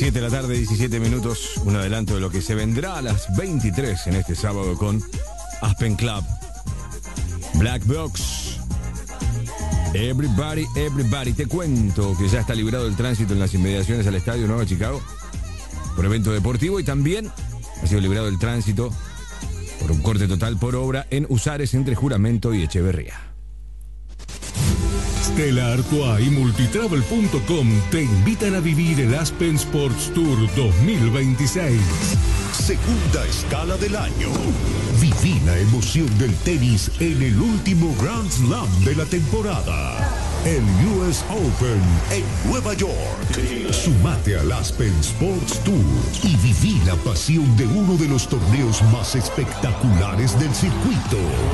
7 de la tarde, 17 minutos, un adelanto de lo que se vendrá a las 23 en este sábado con Aspen Club, Black Box, Everybody, Everybody. Te cuento que ya está librado el tránsito en las inmediaciones al Estadio Nueva Chicago por evento deportivo, y también ha sido librado el tránsito por un corte total por obra en Usares entre Juramento y Echeverría. Stella Artois y Multitravel.com te invitan a vivir el Aspen Sports Tour 2026. Segunda escala del año. Viví la emoción del tenis en el último Grand Slam de la temporada. El US Open en Nueva York. Sumate al Aspen Sports Tour y viví la pasión de uno de los torneos más espectaculares del circuito.